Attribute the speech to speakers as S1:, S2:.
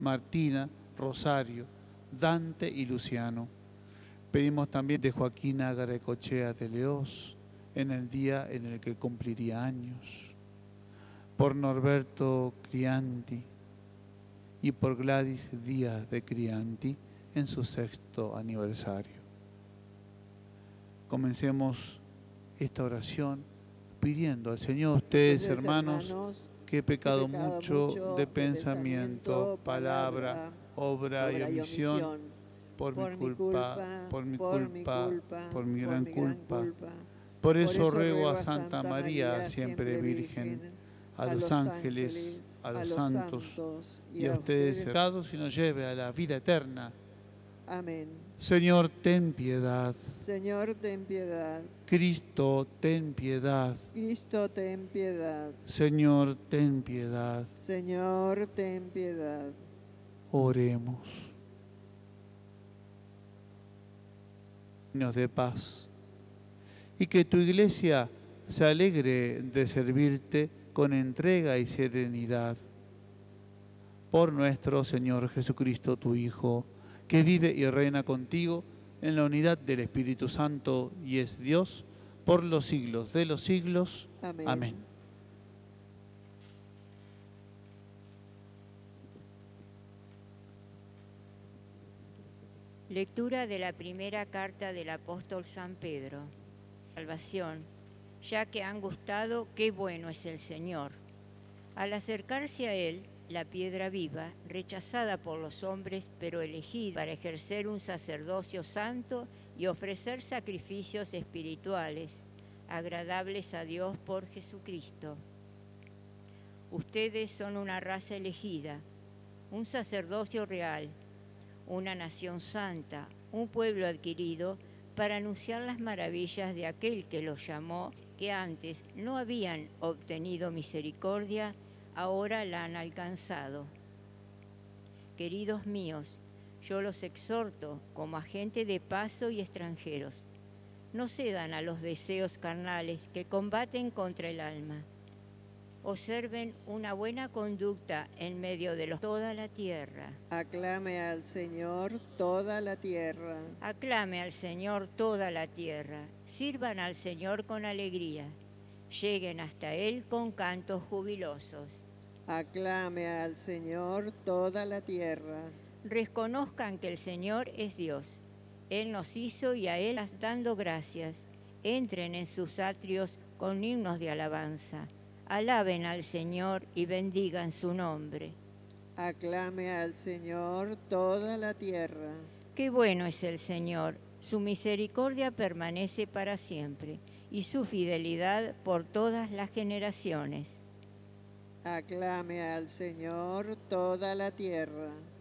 S1: Martina, Rosario, Dante y Luciano. Pedimos también de Joaquina Garacochea de Leós, en el día en el que cumpliría años, por Norberto Crianti y por Gladys Díaz de Crianti en su 6º aniversario. Comencemos esta oración pidiendo al Señor, ustedes hermanos, que he pecado mucho de pensamiento, palabra, obra y omisión, por mi culpa, por mi gran culpa. Por eso ruego a Santa María, siempre Virgen, a los ángeles, a los santos y a ustedes pecados y nos lleve a la vida eterna.
S2: Amén.
S1: Señor, ten piedad.
S2: Señor, ten piedad.
S1: Cristo, ten piedad.
S2: Cristo, ten piedad.
S1: Señor, ten piedad.
S2: Señor, ten piedad.
S1: Oremos. De paz. Y que tu iglesia se alegre de servirte con entrega y serenidad. Por nuestro Señor Jesucristo, tu Hijo, que vive y reina contigo en la unidad del Espíritu Santo y es Dios por los siglos de los siglos.
S2: Amén.
S1: Amén.
S3: Lectura de la primera carta del apóstol San Pedro. Salvación, ya que han gustado, qué bueno es el Señor. Al acercarse a Él, la piedra viva, rechazada por los hombres, pero elegida para ejercer un sacerdocio santo y ofrecer sacrificios espirituales, agradables a Dios por Jesucristo. Ustedes son una raza elegida, un sacerdocio real, una nación santa, un pueblo adquirido, para anunciar las maravillas de aquel que los llamó, que antes no habían obtenido misericordia, ahora la han alcanzado. Queridos míos, yo los exhorto como a gente de paso y extranjeros. No cedan a los deseos carnales que combaten contra el alma. Observen una buena conducta en medio de toda la tierra.
S2: Aclame al Señor toda la tierra.
S3: Aclame al Señor toda la tierra. Sirvan al Señor con alegría. Lleguen hasta Él con cantos jubilosos.
S2: Aclame al Señor toda la tierra.
S3: Reconozcan que el Señor es Dios. Él nos hizo y a Él dando gracias. Entren en sus atrios con himnos de alabanza. Alaben al Señor y bendigan su nombre.
S2: Aclame al Señor toda la tierra.
S3: Qué bueno es el Señor, su misericordia permanece para siempre y su fidelidad por todas las generaciones.
S2: Aclame al Señor toda la tierra.